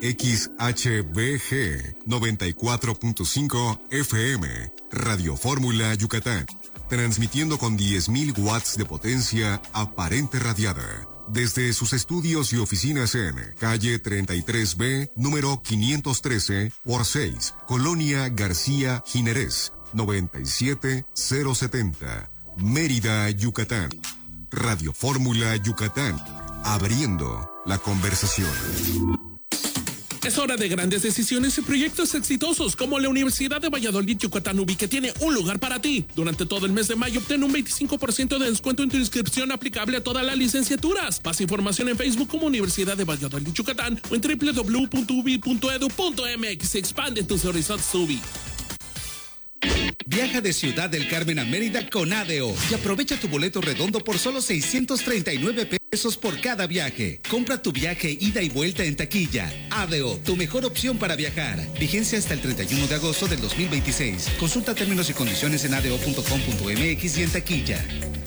XHBG 94.5 FM, Radio Fórmula Yucatán, transmitiendo con 10.000 watts de potencia aparente radiada. Desde sus estudios y oficinas en calle 33B, número 513 por 6, Colonia García Ginerés, 97070, Mérida, Yucatán. Radio Fórmula Yucatán, abriendo la conversación. Es hora de grandes decisiones y proyectos exitosos como la Universidad de Valladolid Yucatán UBI, que tiene un lugar para ti. Durante todo el mes de mayo obtén un 25% de descuento en tu inscripción aplicable a todas las licenciaturas. Más información en Facebook como Universidad de Valladolid Yucatán o en www.ubi.edu.mx. Expande tus horizontes UBI. Viaja de Ciudad del Carmen a Mérida con ADO y aprovecha tu boleto redondo por solo 639 pesos por cada viaje. Compra tu viaje ida y vuelta en taquilla. ADO, tu mejor opción para viajar. Vigencia hasta el 31 de agosto del 2026. Consulta términos y condiciones en ado.com.mx y en taquilla.